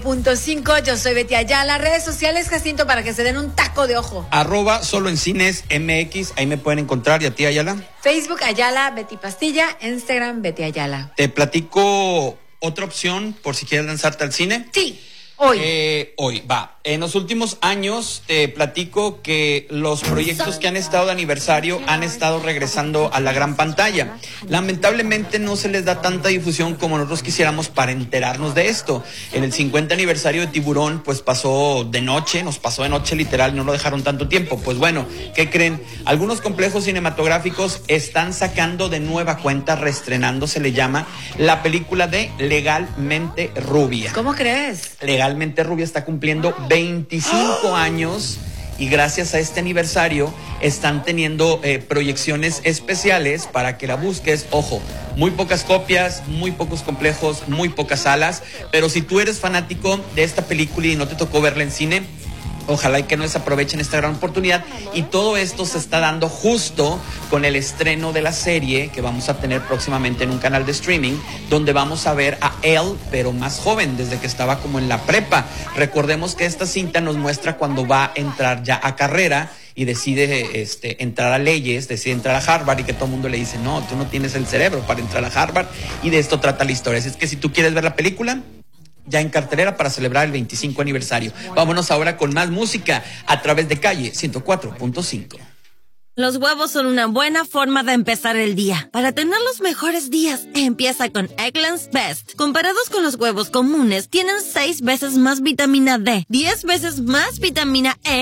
104.5. Yo soy Betty Ayala. Redes sociales, Jacinto, para que se den un taco de ojo. @solo en cines MX. Ahí me pueden encontrar. ¿Y a ti, Ayala? Facebook, Ayala, Betty Pastilla. Instagram, Betty Ayala. Te platico otra opción por si quieres lanzarte al cine. Sí, hoy. Hoy, va. En los últimos años te platico que los proyectos que han estado de aniversario han estado regresando a la gran pantalla. Lamentablemente no se les da tanta difusión como nosotros quisiéramos para enterarnos de esto. En el 50 aniversario de Tiburón, pues pasó de noche, nos pasó de noche literal, no lo dejaron tanto tiempo. Pues bueno, ¿qué creen? Algunos complejos cinematográficos están sacando de nueva cuenta, reestrenando, se le llama, la película de Legalmente Rubia. ¿Cómo crees? Legalmente Rubia está cumpliendo 25 años y gracias a este aniversario están teniendo proyecciones especiales para que la busques. Ojo, muy pocas copias, muy pocos complejos, muy pocas salas, pero si tú eres fanático de esta película y no te tocó verla en cine, ojalá y que no desaprovechen esta gran oportunidad. Y todo esto se está dando justo con el estreno de la serie que vamos a tener próximamente en un canal de streaming, donde vamos a ver a él, pero más joven, desde que estaba como en la prepa. Recordemos que esta cinta nos muestra cuando va a entrar ya a carrera y decide entrar a leyes, decide entrar a Harvard, y que todo el mundo le dice, no, tú no tienes el cerebro para entrar a Harvard. Y de esto trata la historia. Así es que si tú quieres ver la película, ya en cartelera para celebrar el 25 aniversario. Vámonos ahora con más música a través de Calle 104.5. Los huevos son una buena forma de empezar el día. Para tener los mejores días, empieza con Eggland's Best. Comparados con los huevos comunes, tienen 6 veces más vitamina D, 10 veces más vitamina E